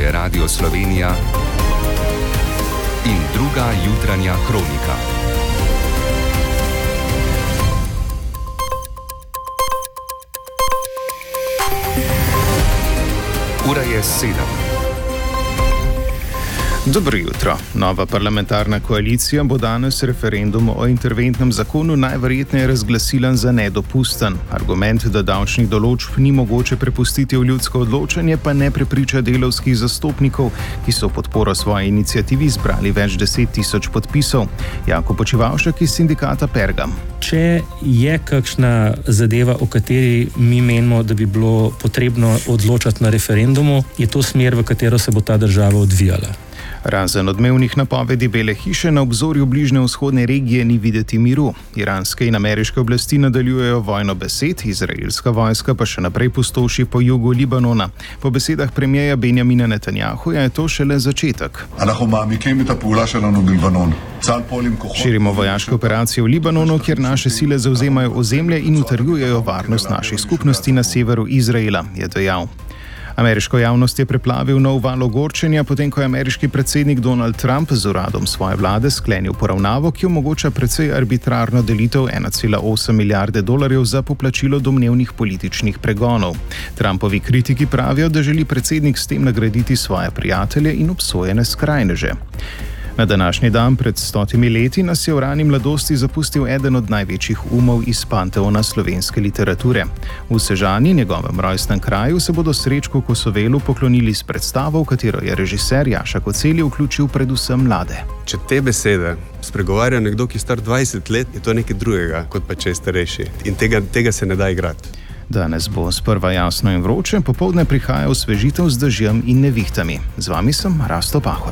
je Radio Slovenija in druga jutranja kronika. Ura je 7. Dobro jutro. Nova parlamentarna koalicija bo danes referendum o interventnem zakonu najverjetneje razglasila za nedopusten. Argument, da davčnih določb ni mogoče prepustiti v ljudsko odločanje, pa ne prepriča delavskih zastopnikov, ki so podporo svoji iniciativi zbrali več 10.000 podpisov. Jako Počivavšek iz sindikata Pergam. Če je kakšna zadeva, o kateri mi menimo, da bi bilo potrebno odločati na referendumu, je to smer, v katero se bo ta država odvijala. Razen odmevnih napovedi Bele hiše na obzorju bližnje vzhodne regije ni videti miru. Iranske in ameriške oblasti nadaljujejo vojno besed, izraelska vojska pa še naprej pustoši po jugu Libanona. Po besedah premierja Benjamina Netanjahuja je to šele začetek. Širimo vojaške operacije v Libanonu, kjer naše sile zavzemajo ozemlje in utrjujejo varnost naših skupnosti na severu Izraela, je dejal. Ameriško javnost je preplavil nov val ogorčenja, potem ko je ameriški predsednik Donald Trump z uradom svoje vlade sklenil poravnavo, ki omogoča precej arbitrarno delitev 1,8 milijarde dolarjev za poplačilo domnevnih političnih pregonov. Trumpovi kritiki pravijo, da želi predsednik s tem nagraditi svoje prijatelje in obsojene skrajneže. Na današnji dan pred 100 leti nas je v rani mladosti zapustil eden od največjih umov iz panteona slovenske literature. V Sežani, njegovem rojstnem kraju, se bodo Srečku Kosovelu poklonili s predstavo, v katero je režiser Jaša Kocelj vključil predvsem mlade. Če te besede spregovarja nekdo, ki je star 20 let, je to nekaj drugega, kot pa če je starejši. In tega se ne da igrati. Danes bo sprva jasno in vroče, popoldne prihaja osvežitev z dežjem in nevihtami. Z vami sem Rasto Pahor.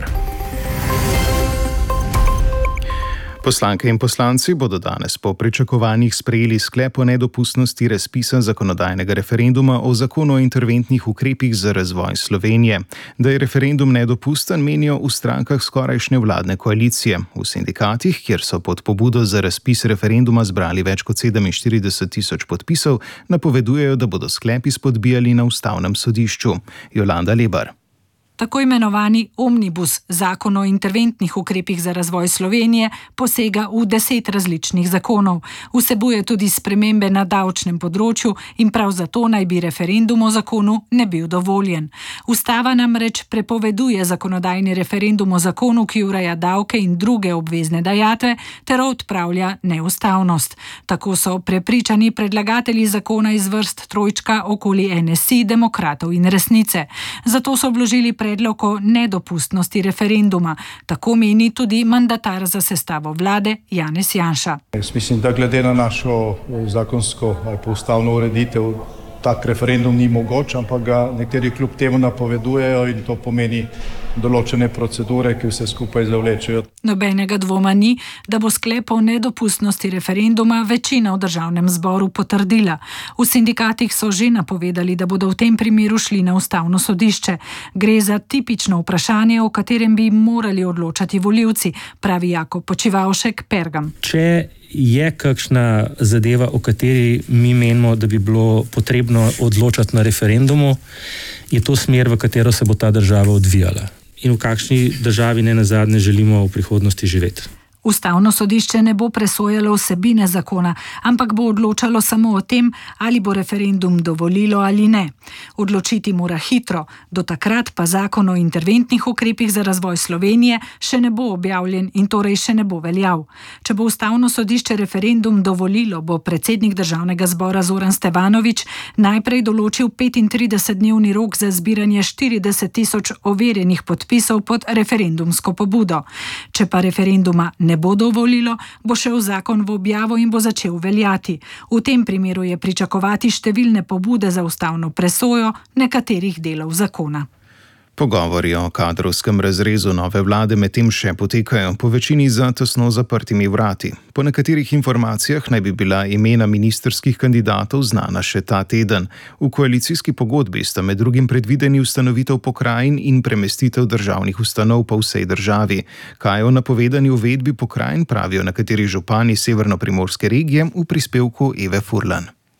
Poslanke in poslanci bodo danes po pričakovanjih sprejeli sklep o nedopustnosti razpisa zakonodajnega referenduma o zakonu o interventnih ukrepih za razvoj Slovenije. Da je referendum nedopusten, menijo v strankah skorajšnje vladne koalicije. V sindikatih, kjer so pod pobudo za razpis referenduma zbrali več kot 47.000 podpisov, napovedujejo, da bodo sklep izpodbijali na Ustavnem sodišču. Jolanda Lebar. Tako imenovani omnibus, zakon o interventnih ukrepih za razvoj Slovenije, posega v 10 različnih zakonov. Vsebuje tudi spremembe na davčnem področju in prav zato naj bi referendum o zakonu ne bil dovoljen. Ustava namreč prepoveduje zakonodajni referendum o zakonu, ki ureja davke in druge obvezne dajatve, ter odpravlja neustavnost. Tako so prepričani predlagatelji zakona iz vrst trojčka okoli NSI, Demokratov in Resnice. Zato so vložili predlog o nedopustnosti referenduma. Tako meni tudi mandatar za sestavo vlade Janez Janša. Jaz mislim, da glede na našo zakonsko ali pa ustavno ureditev tak referendum ni mogoč, ampak ga nekateri kljub temu napovedujejo in to pomeni določene procedure, ki vse skupaj zavlečejo. Nobenega dvoma ni, da bo sklep o nedopustnosti referenduma večina v državnem zboru potrdila. V sindikatih so že napovedali, da bodo v tem primeru šli na Ustavno sodišče. Gre za tipično vprašanje, o katerem bi morali odločati volivci, pravi Jako Počivavšek, Pergam. Če je kakšna zadeva, o kateri mi menimo, da bi bilo potrebno odločati na referendumu, je to smer, v katero se bo ta država odvijala. In v kakšni državi ne nazadnje želimo v prihodnosti živeti. Ustavno sodišče ne bo presojalo vsebine zakona, ampak bo odločalo samo o tem, ali bo referendum dovolilo ali ne. Odločiti mora hitro, do takrat pa zakon o interventnih ukrepih za razvoj Slovenije še ne bo objavljen in torej še ne bo veljav. Če bo Ustavno sodišče referendum dovolilo, bo predsednik Državnega zbora Zoran Stevanović najprej določil 35-dnevni rok za zbiranje 40.000 overjenih podpisov pod referendumsko pobudo. Če pa referenduma ne bo dovolilo, bo šel zakon v objavo in bo začel veljati. V tem primeru je pričakovati številne pobude za ustavno presojo nekaterih delov zakona. Pogovori o kadrovskem razrezu nove vlade medtem še potekajo, po večini za tesno zaprtimi vrati. Po nekaterih informacijah naj bi bila imena ministrskih kandidatov znana še ta teden. V koalicijski pogodbi sta med drugim predvideni ustanovitev pokrajin in premestitev državnih ustanov po vsej državi. Kaj o napovedani uvedbi pokrajin pravijo nekateri župani severnoprimorske regije v prispevku Eve Furlan.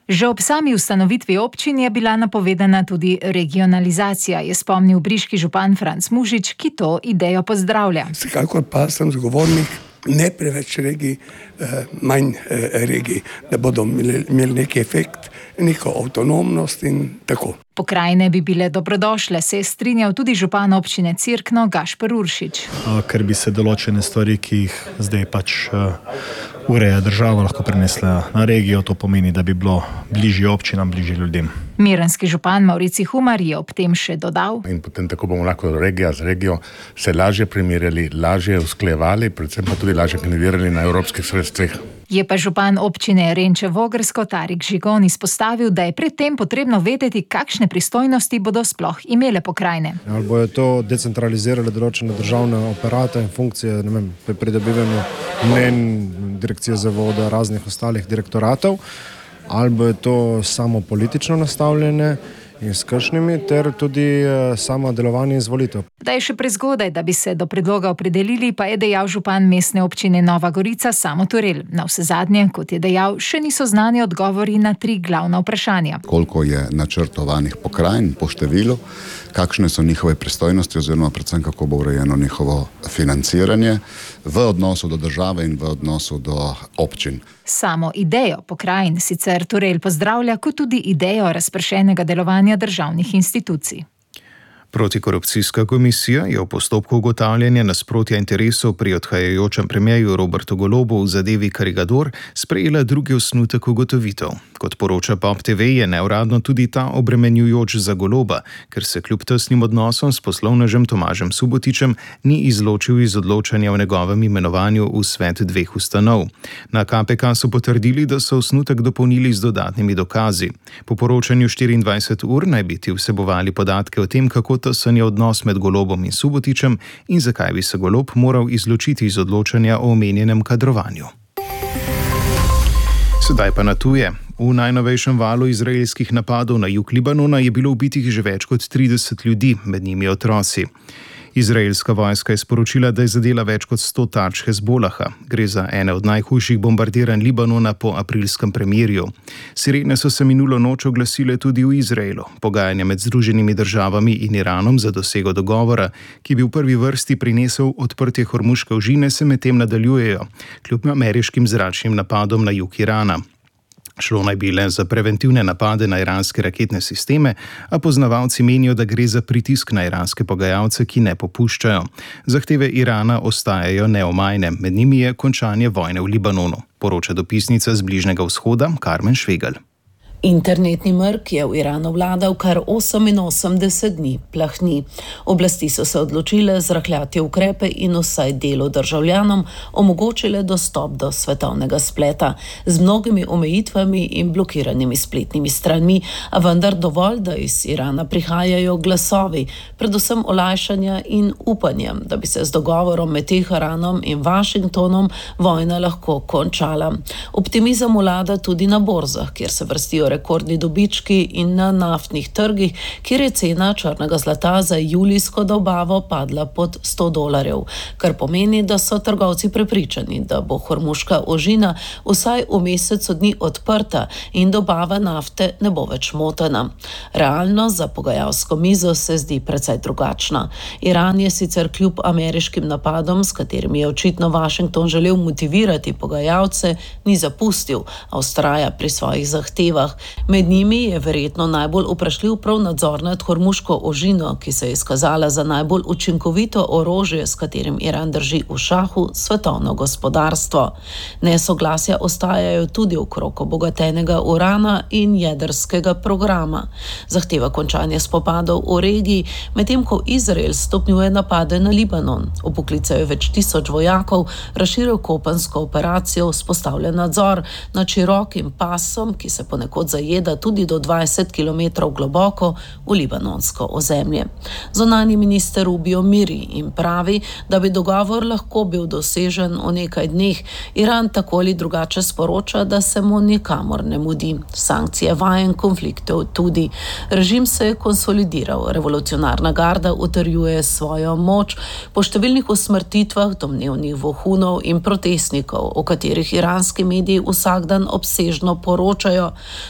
Že ob sami ustanovitvi občin je bila napovedana tudi regionalizacija, je spomnil briški župan Franc Mužič, ki to idejo pozdravlja. Vsekakor pa sem zagovornik ne preveč regij, manj regij, da bodo imeli neki efekt, neko avtonomnost in tako. Pokrajine bi bile dobrodošle, se je strinjal tudi župan občine Cerkno Gašper Uršič. Ker bi se določene stvari, ki jih zdaj ureja država, lahko prenesle na regijo, to pomeni, da bi bilo bližje občinam, bližje ljudem. Mirenski župan Maurici Humar je ob tem še dodal. In potem tako bomo lahko regija z regijo se lažje primerjali, lažje usklajevali, predvsem pa tudi lažje kandidirali na evropskih sredstvih. Je pa župan občine Renče Vogrsko Tarik Žigon izpostavil, da je pred tem potrebno vedeti, kakšne pristojnosti bodo sploh imele pokrajine. Ali bojo to decentralizirale določene državne operate in funkcije, pri pridobivanju mnenj, direkcije za vodo, raznih ostalih direktoratov, ali bojo to samo politično nastavljene in s kršnimi, ter tudi samo delovanje izvolitev. Da je še prezgodaj, da bi se do predloga opredelili, pa je dejal župan mestne občine Nova Gorica Samo Turel. Navsezadnje, kot je dejal, še niso znani odgovori na 3 glavna vprašanja. Koliko je načrtovanih pokrajin po številu, kakšne so njihove pristojnosti oziroma predvsem kako bo urejeno njihovo financiranje v odnosu do države in v odnosu do občin. Samo idejo pokrajin sicer Turel pozdravlja, kot tudi idejo razpršenega delovanja državnih institucij. Protikorupcijska komisija je v postopku ugotavljanja nasprotja interesov pri odhajajočem premierju Robertu Golobu v zadevi Karigador sprejela drugi osnutek ugotovitev. Kot poroča Pop TV, je neuradno tudi ta obremenjujoč za Goloba, ker se kljub tesnim odnosom s poslovnežem Tomažem Subotićem ni izločil iz odločanja o njegovem imenovanju v svet 2 ustanov. Na KPK so potrdili, da so osnutek dopolnili z dodatnimi dokazi. Po poročanju 24 ur naj bi ti vsebovali podatke o tem, kako tesen je odnos med Golobom in Subotićem in zakaj bi se Golob moral izločiti iz odločanja o omenjenem kadrovanju. Sedaj pa na tuje. V najnovejšem valu izraelskih napadov na jug Libanona je bilo ubitih že več kot 30 ljudi, med njimi otroci. Izraelska vojska je sporočila, da je zadela več kot 100 tarč Hezbolaha. Gre za ene od najhujših bombardiranj Libanona po aprilskem premirju. Sirene so se minulo noč oglasile tudi v Izraelu. Pogajanja med Združenimi državami in Iranom za dosego dogovora, ki bi v prvi vrsti prinesel odprtje Hormuške ožine, se medtem nadaljujejo, kljub ameriškim zračnim napadom na jug Irana. Šlo naj bi le za preventivne napade na iranske raketne sisteme, a poznavalci menijo, da gre za pritisk na iranske pogajalce, ki ne popuščajo. Zahteve Irana ostajajo neomajne, med njimi je končanje vojne v Libanonu, poroča dopisnica z Bližnjega vzhoda Karmen Švegelj. Internetni mrk je v Iranu vladal kar 88 dni, plahni. Oblasti so se odločile zrahljati ukrepe in vsaj delu državljanom omogočile dostop do svetovnega spleta z mnogimi omejitvami in blokiranimi spletnimi stranmi, a vendar dovolj, da iz Irana prihajajo glasovi, predvsem olajšanja in upanjem, da bi se z dogovorom med Teheranom in Washingtonom vojna lahko končala. Optimizem vlada tudi na borzah, kjer se vrstijo rekordni dobički, in na naftnih trgih, kjer je cena črnega zlata za julijsko dobavo padla pod $100, kar pomeni, da so trgovci prepričani, da bo Hormuška ožina vsaj v mesecu dni odprta in dobava nafte ne bo več motena. Realnost za pogajalsko mizo se zdi precej drugačna. Iran je sicer kljub ameriškim napadom, s katerimi je očitno Washington želel motivirati pogajalce, ni zapustil, a vztraja pri svojih zahtevah. Med njimi je verjetno najbolj vprašljiv prav nadzor nad Hormuško ožino, ki se je izkazala za najbolj učinkovito orožje, s katerim Iran drži v šahu svetovno gospodarstvo. Nesoglasja ostajajo tudi okrog obogatenega urana in jedrskega programa. Zahteva končanje spopadov v regiji, medtem ko Izrael stopnjuje napade na Libanon. Vpoklical je več tisoč vojakov, razširil kopensko operacijo, vzpostavlja nadzor nad širokim pasom, ki se ponekod zajeda tudi do 20 km globoko v libanonsko ozemlje. Zunanji minister Rubio miri in pravi, da bi dogovor lahko bil dosežen v nekaj dneh. Iran tako ali drugače sporoča, da se mu nikamor ne mudi. Sankcije vajen konfliktov tudi. Režim se je konsolidiral, revolucionarna garda utrjuje svojo moč po številnih usmrtitvah domnevnih vohunov in protestnikov, o katerih iranski mediji vsak dan obsežno poročajo,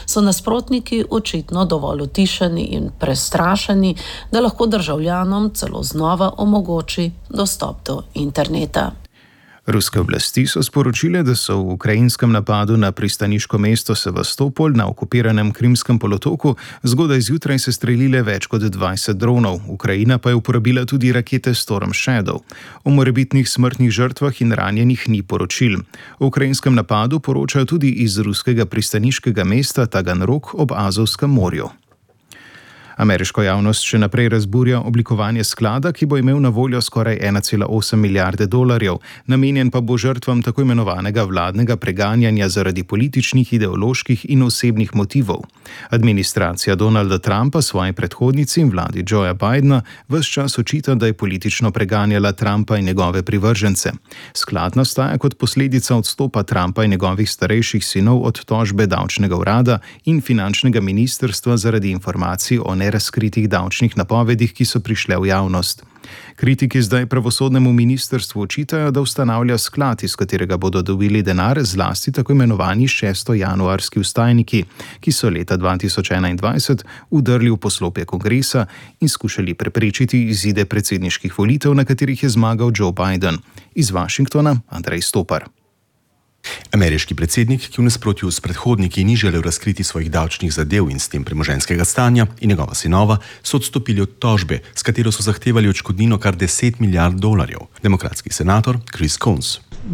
so nasprotniki očitno dovolj utišani in prestrašeni, da lahko državljanom celo znova omogoči dostop do interneta. Ruske oblasti so sporočile, da so v ukrajinskem napadu na pristaniško mesto Sevastopol na okupiranem Krimskem polotoku zgodaj zjutraj sestrelile več kot 20 dronov. Ukrajina pa je uporabila tudi rakete Storm Shadow. O morebitnih smrtnih žrtvah in ranjenih ni poročil. O ukrajinskem napadu poročajo tudi iz ruskega pristaniškega mesta Taganrog ob Azovskem morju. Ameriško javnost še naprej razburja oblikovanje sklada, ki bo imel na voljo skoraj 1,8 milijarde dolarjev, namenjen pa bo žrtvam tako imenovanega vladnega preganjanja zaradi političnih, ideoloških in osebnih motivov. Administracija Donalda Trumpa svoji predhodnici in vladi Joea Bidena ves čas očita, da je politično preganjala Trumpa in njegove privržence. Sklad nastaja kot posledica odstopa Trumpa in njegovih starejših sinov od tožbe davčnega urada in finančnega ministrstva zaradi informacij o nerazkritih davčnih napovedih, ki so prišle v javnost. Kritiki zdaj pravosodnemu ministrstvu očitajo, da ustanavlja sklad, iz katerega bodo dobili denar zlasti tako imenovani 6. januarski vstajniki, ki so leta 2021 vdrli v poslopje kongresa in skušali preprečiti izide predsedniških volitev, na katerih je zmagal Joe Biden. Iz Washingtona Andrej Stopar. Ameriški predsednik, ki v nasprotju s predhodniki ni želel razkriti svojih davčnih zadev in s tem premoženjskega stanja, in njegova sinova so odstopili od tožbe, s katero so zahtevali odškodnino kar 10 milijard dolarjev. Demokratski senator Chris Coons.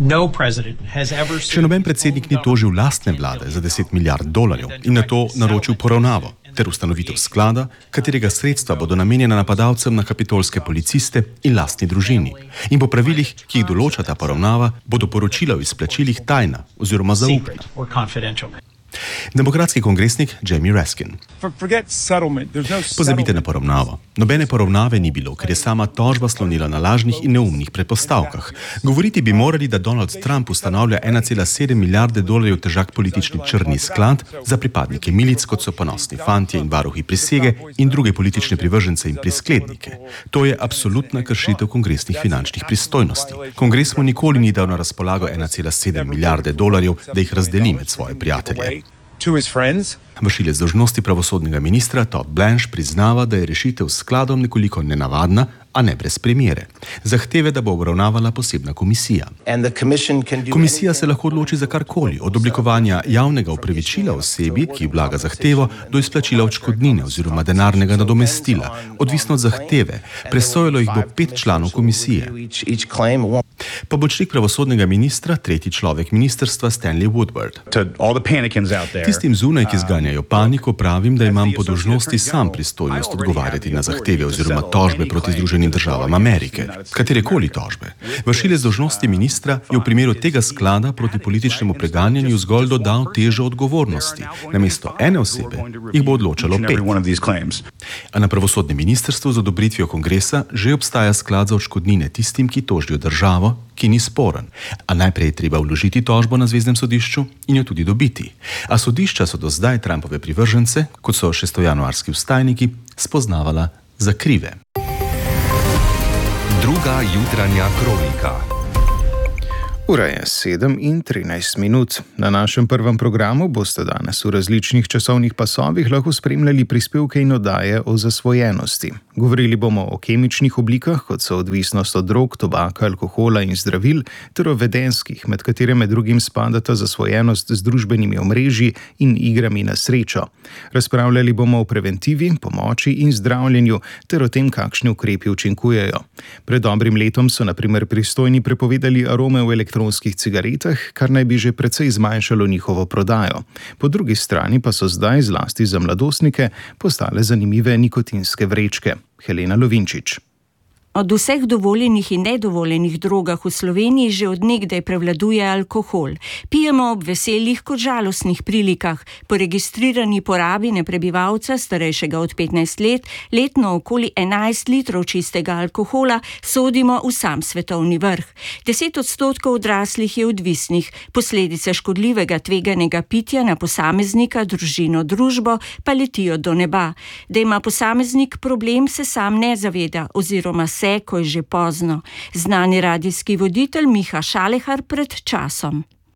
Še noben predsednik ni tožil lastne vlade za 10 milijard dolarjev in na to naročil poravnavo ter ustanovitev sklada, katerega sredstva bodo namenjena napadalcem na kapitolske policiste in lastni družini. In po pravilih, ki jih določa ta poravnava, bodo poročila o izplačilih tajna oziroma zaupna. Demokratski kongresnik Jamie Raskin. Pozabite na poravnavo. Nobene poravnave ni bilo, ker je sama tožba slonila na lažnih in neumnih predpostavkah. Govoriti bi morali, da Donald Trump ustanavlja 1,7 milijarde dolarjev težak politični črni sklad za pripadnike milic, kot so Ponosni fantje in varuhi prisege in druge politične privržence in prisklednike. To je absolutna kršitev kongresnih finančnih pristojnosti. Kongres mu nikoli ni dal na razpolago 1,7 milijarde dolarjev, da jih razdeli med svoje prijatelje. Vršilec dolžnosti pravosodnega ministra Todd Blanche priznava, da je rešitev s skladom nekoliko nenavadna, a ne brez primere. Zahteve, da bo obravnavala posebna komisija. Komisija se lahko odloči za karkoli, od oblikovanja javnega opravičila osebi, ki vlaga zahtevo, do izplačila odškodnine oziroma denarnega nadomestila, odvisno od zahteve. Presojalo jih bo 5 članov komisije. Pomočnik pravosodnega ministra, tretji človek ministrstva Stanley Woodward. Tistim zunaj, ki zganjajo paniko, pravim, da imam po dolžnosti sam pristojnost odgovarjati na zahteve oziroma tožbe proti Združenim državam Amerike. Katerekoli tožbe. Vršilec dolžnosti ministra je v primeru tega sklada proti političnemu preganjanju zgolj dodal težo odgovornosti. Namesto ene osebe jih bo odločalo 5. A na pravosodnem ministrstvu z odobritvijo kongresa že obstaja sklad za odškodnine tistim, ki tožijo državo, ki ni sporen. A najprej je treba vložiti tožbo na zveznem sodišču in jo tudi dobiti. A sodišča so do zdaj Trumpove privržence, kot so 6. januarski vstajniki, spoznavala za krive. Druga jutranja kronika. Ura je 7:13. Na našem prvem programu boste danes v različnih časovnih pasovih lahko spremljali prispevke in oddaje o zasvojenosti. Govorili bomo o kemičnih oblikah, kot so odvisnost od drog, tobaka, alkohola in zdravil, ter o vedenjskih, med katere med drugim spadata zasvojenost z družbenimi omrežji in igrami na srečo. Razpravljali bomo o preventivi, pomoči in zdravljenju ter o tem, kakšni ukrepi učinkujejo. Pred dobrim letom so na primer pristojni prepovedali arome v elektronskih cigaretah, kar naj bi že precej zmanjšalo njihovo prodajo. Po drugi strani pa so zdaj, zlasti za mladostnike, postale zanimive nikotinske vrečke. Helena Lovinčič. Od vseh dovoljenih in nedovoljenih drogah v Sloveniji že od nekdaj prevladuje alkohol. Pijemo ob veselih kot žalostnih prilikah. Po registrirani porabi na prebivalca starejšega od 15 let letno okoli 11 litrov čistega alkohola sodimo v sam svetovni vrh. 10% odraslih je odvisnih. Posledice škodljivega tveganega pitja na posameznika, družino, družbo pa letijo do neba. Da ima posameznik problem, se sam ne zaveda oziroma ko je že pozno. Znani radijski voditelj Miha Šalehar pred časom.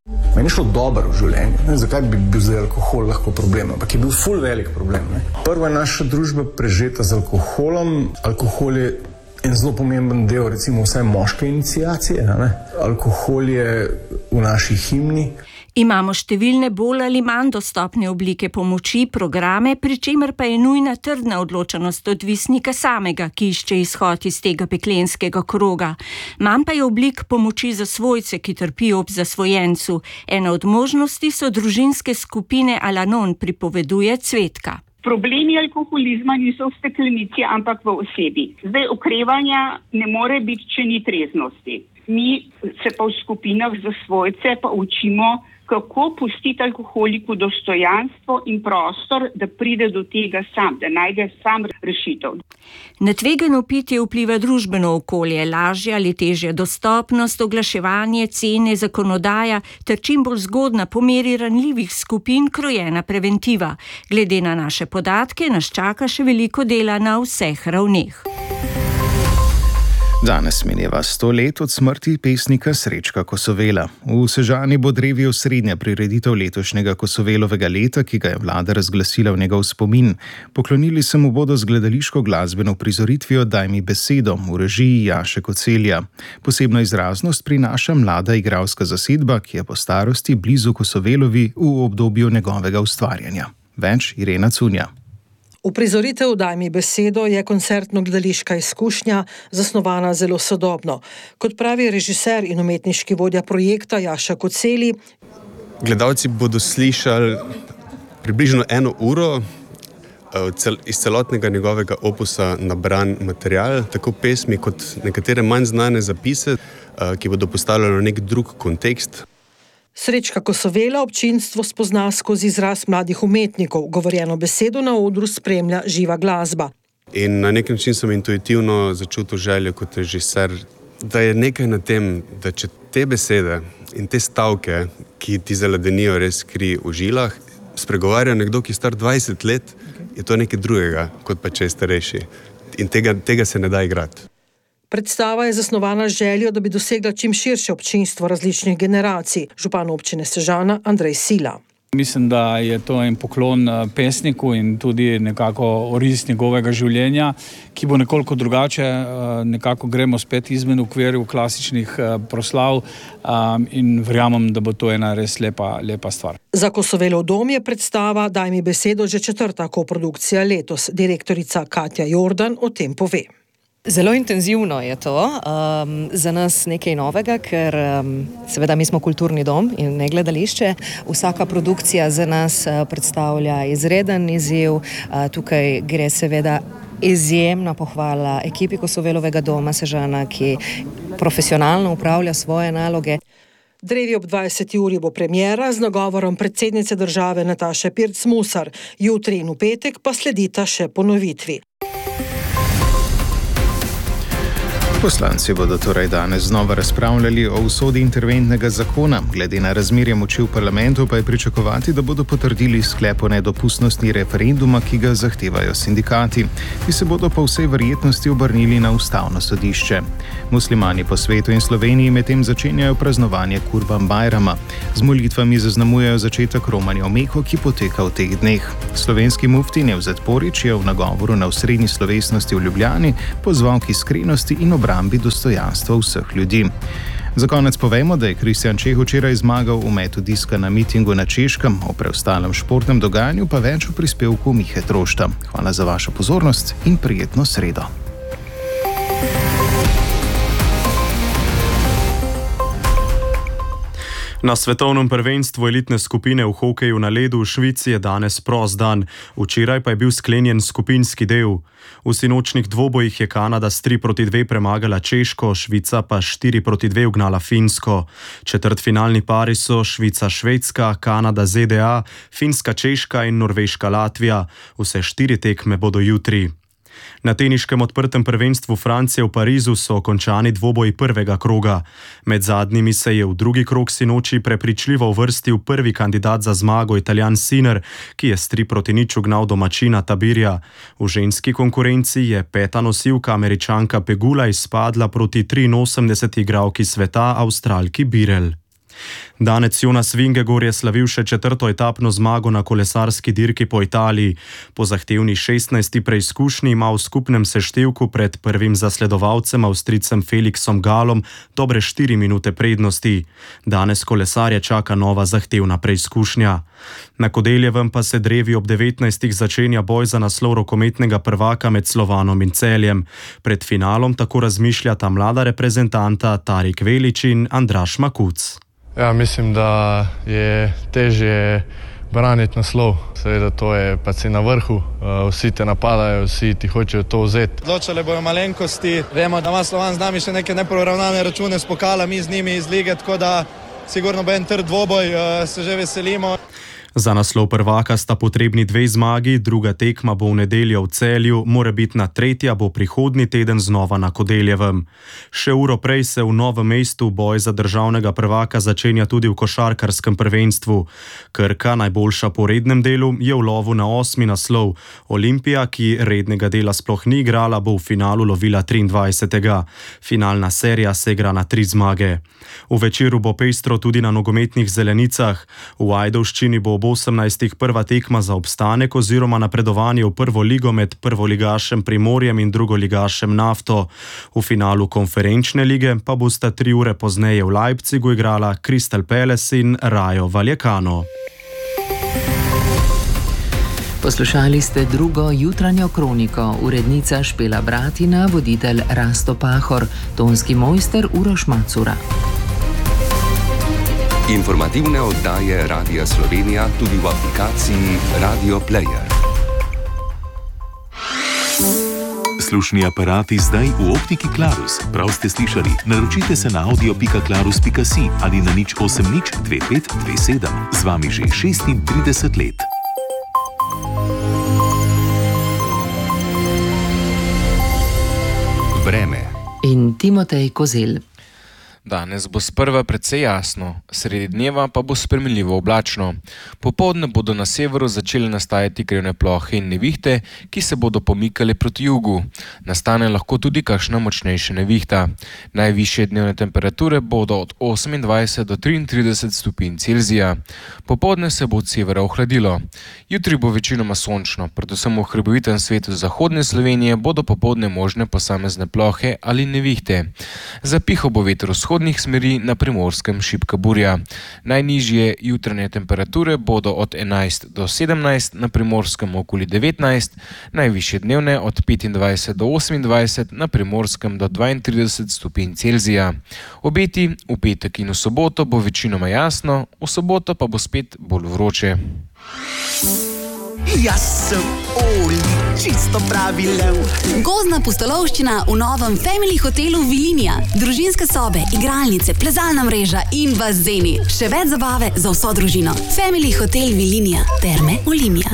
Meni je šlo dobro v življenju. Ne, zakaj bi bil zdaj alkohol lahko problem, ampak je bil ful velik problem. Ne. Prvo je naša družba prežeta z alkoholom. Alkohol je en zelo pomemben del, recimo vsaj moške iniciacije. Ne. Alkohol je v naši himni. Imamo številne bolj ali manj dostopne oblike pomoči, programe, pri čemer pa je nujna trdna odločenost odvisnika samega, ki išče izhod iz tega peklenskega kroga. Manj pa je oblik pomoči za svojce, ki trpijo ob zasvojencu. Ena od možnosti so družinske skupine Al-Anon, pripoveduje Cvetka. Problemi alkoholizma niso v steklenici, ampak v osebi. Zdaj okrevanja ne more biti, če ni treznosti. Mi se pa v skupinah za svojce pa učimo, kako pustiti alkoholiku dostojanstvo in prostor, da pride do tega sam, da najde sam rešitev. Na tvegano pitje vpliva družbeno okolje, lažja ali težja dostopnost, oglaševanje, cene, zakonodaja ter čim bolj zgodna po meri ranljivih skupin krojena preventiva. Glede na naše podatke nas čaka še veliko dela na vseh ravneh. Danes mineva 100 let od smrti pesnika Srečka Kosovela. V Sežani bo drevi osrednja prireditev letošnjega Kosovelovega leta, ki ga je vlada razglasila v njegov spomin. Poklonili se mu bodo z gledališko glasbeno prizoritvijo Daj mi besedo v režiji Jaše Kocelja. Posebno izraznost prinaša mlada igralska zasedba, ki je po starosti blizu Kosovelovi v obdobju njegovega ustvarjanja. Več Irena Cunja. Uprizoritev Daj mi besedo je koncertno-gledališka izkušnja, zasnovana zelo sodobno. Kot pravi režiser in umetniški vodja projekta Jaša Koceli, gledalci bodo slišali približno 1 uro iz celotnega njegovega opusa nabran material, tako pesmi kot nekatere manj znane zapise, ki bodo postavljali nek drug kontekst. Srečka Kosovela občinstvo spozna skozi izraz mladih umetnikov, govorjeno besedo na odru spremlja živa glasba. In na nek način sem intuitivno začutil željo kot režiser, da je nekaj na tem, da če te besede in te stavke, ki ti zaledenijo res kri v žilah, spregovarja nekdo, ki je star 20 let, je to nekaj drugega, kot pa če je starejši. In tega se ne da igrati. Predstava je zasnovana z željo, da bi dosegla čim širše občinstvo različnih generacij. Župan občine Sežana Andrej Sila. Mislim, da je to en poklon pesniku in tudi nekako oris njegovega življenja, ki bo nekoliko drugače, nekako gremo spet izven okvirov klasičnih proslav in verjamem, da bo to ena res lepa stvar. Za Kosovelov dom je predstava Daj mi besedo že 4. koprodukcija letos. Direktorica Katja Jordan o tem pove. Zelo intenzivno je to, za nas nekaj novega, ker seveda mi smo kulturni dom in ne gledališče. Vsaka produkcija za nas predstavlja izreden izziv, tukaj gre seveda izjemna pohvala ekipi Kosovelovega doma Sežana, ki profesionalno upravlja svoje naloge. Drevi ob 20. uri bo premiera z nagovorom predsednice države Nataše Pirc Musar. Jutri in v petek pa sledita še ponovitvi. Poslanci bodo torej danes znova razpravljali o usodi interventnega zakona. Glede na razmerje moči v parlamentu pa je pričakovati, da bodo potrdili sklep o nedopustnosti referenduma, ki ga zahtevajo sindikati, ki se bodo po vsej verjetnosti obrnili na ustavno sodišče. Muslimani po svetu in Sloveniji medtem začenjajo praznovanje Kurban Bajrama. Z molitvami zaznamujejo začetek romanja v Meko, ki poteka v teh dneh. Slovenski mufti Nevzet Porić je v nagovoru na osrednji slovesnosti v Ljubljani pozval k iskrenosti in obrambi dostojanstva vseh ljudi. Za konec povemo, da je Kristjan Čeh včeraj zmagal v metu diska na mitingu na Češkem, o preostalem športnem dogajanju pa več v prispevku Mihe Trošta. Hvala za vašo pozornost in prijetno sredo. Na svetovnem prvenstvu elitne skupine v hokeju na ledu v Švici je danes prost dan, včeraj pa je bil sklenjen skupinski del. V sinočnih dvobojih je Kanada s 3-2 premagala Češko, Švica pa 4-2 ugnala Finsko. Četrtfinalni pari so Švica-Švedska, Kanada-ZDA, Finska-Češka in Norveška-Latvija. Vse 4 tekme bodo jutri. Na teniškem odprtem prvenstvu Francije v Parizu so končani dvoboji prvega kroga. Med zadnjimi se je v drugi krog sinoči prepričljivo uvrstil prvi kandidat za zmago Italijan Sinner, ki je s 3-0 ugnal domačina Tabirja. V ženski konkurenci je 5. nosilka Američanka Pegula izpadla proti 83 igralki sveta Avstralki Birel. Danec Jonas Vingegaard je slavil še 4. etapno zmago na kolesarski dirki po Italiji. Po zahtevni 16. preizkušnji ima v skupnem seštevku pred prvim zasledovalcem Avstrijcem Felixom Galom dobre 4 minute prednosti. Danes kolesarje čaka nova zahtevna preizkušnja. Na Kodeljevem pa se drevi ob 19. začenja boj za naslov rokometnega prvaka med Slovanom in Celjem. Pred finalom tako razmišljata mlada reprezentanta Tarik Velič in Andraž Makuc. Ja, mislim, da je težje braniti naslov. Seveda to je pa si na vrhu, vsi te napadajo, vsi ti hočejo to vzeti. Odločale bojo malenkosti, vemo, da ima Slovan z nami še neke neporavnane račune s pokala, mi z njimi iz lige, tako da sigurno bo en trd dvoboj, se že veselimo. Za naslov prvaka sta potrebni 2 zmagi, druga tekma bo v nedeljo v Celju, morebitna tretja bo prihodnji teden znova na Kodeljevem. Še uro prej se v Novem mestu boj za državnega prvaka začenja tudi v košarkarskem prvenstvu. Krka, najboljša po rednem delu, je v lovu na 8. naslov. Olimpija, ki rednega dela sploh ni igrala, bo v finalu lovila 23. Finalna serija se igra na 3 zmage. V večeru bo pestro tudi na nogometnih zelenicah. V Ajdovščini bo ob 18. prva tekma za obstanek oziroma napredovanje v prvo ligo med prvoligašem Primorjem in drugoligašem Nafto. V finalu konferenčne lige pa bosta 3 ure pozneje v Leipzigu igrala Crystal Palace in Rayo Vallecano. Poslušali ste drugo jutranjo kroniko, urednica Špela Bratina, voditelj Rasto Pahor, tonski mojster Uroš Macura. Informativne oddaje Radia Slovenija tudi v aplikaciji Radio Player. Slušni aparati zdaj v optiki Clarus. Prav ste slišali. Naročite se na audio.clarus.si ali na 080 25 27. Z vami že 36 let. Vreme. In Timotej Kozel. Danes bo sprva precej jasno, sredi dneva pa bo spremenljivo oblačno. Popoldne bodo na severu začele nastajati krivne plohe in nevihte, ki se bodo pomikale proti jugu. Nastane lahko tudi kakšna močnejša nevihta. Najvišje dnevne temperature bodo od 28 do 33 stopinj Celzija. Popoldne se bo od severa ohladilo. Jutri bo večinoma sončno, predvsem v hribovitem svetu zahodne Slovenije bodo popoldne možne posamezne plohe ali nevihte. Zapihal bo veter vzhodnih smeri, na Primorskem šibka burja. Najnižje jutranje temperature bodo od 11 do 17, na Primorskem okoli 19, najvišje dnevne od 25 do 28, na Primorskem do 32 stopinj Celzija. Obeti v petek in v soboto bo večinoma jasno, v soboto pa bo spet bolj vroče. Jaz sem Oli, čisto pravi lev. Gozdna pustolovščina v novem Family hotelu Vilinija. Družinske sobe, igralnice, plezalna mreža in bazeni. Še več zabave za vso družino. Family hotel Vilinija. Terme Olimia.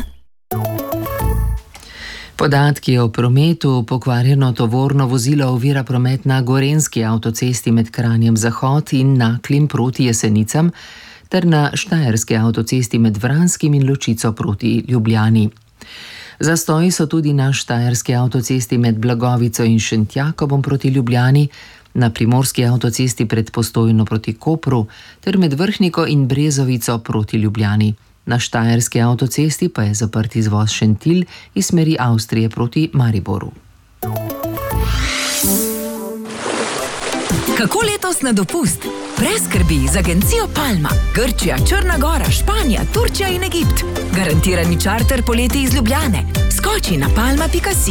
Podatki o prometu. Pokvarjeno tovorno vozilo ovira promet na Gorenjski avtocesti med Kranjem Zahod in Naklim proti Jesenicam ter na Štajerski avtocesti med Vranskim in Ločico proti Ljubljani. Zastoji so tudi na Štajerski avtocesti med Blagovico in Šentjakobom proti Ljubljani, na Primorski avtocesti pred Postojno proti Kopru ter med Vrhniko in Brezovico proti Ljubljani. Na Štajerski avtocesti pa je zaprt izvoz Šentilj iz smeri Avstrije proti Mariboru. Kako letos na dopust? Brez skrbi z agencijo Palma. Grčija, Črna Gora, Španija, Turčija in Egipt. Garantirani čarter poleti iz Ljubljane. Skoči na palma.si.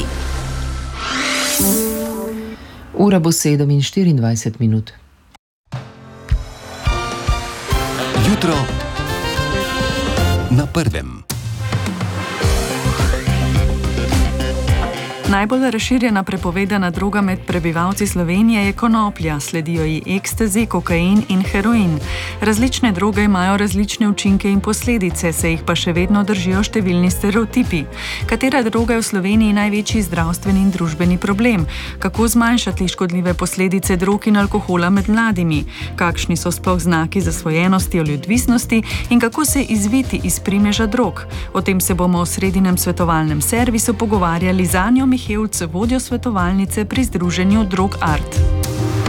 Ura bo 7:24. Jutro na prvem. Najbolj razširjena prepovedana droga med prebivalci Slovenije je konoplja, sledijo ji ekstazi, kokain in heroin. Različne droge imajo različne učinke in posledice, se jih pa še vedno držijo številni stereotipi. Katera droga je v Sloveniji največji zdravstveni in družbeni problem? Kako zmanjšati škodljive posledice drog in alkohola med mladimi? Kakšni so sploh znaki zasvojenosti ali odvisnosti in kako se izviti iz primeža drog? O tem se bomo v sredinem svetovalnem servisu pogovarjali z Anjo Mihevc, vodjo svetovalnice pri združenju Drog Art.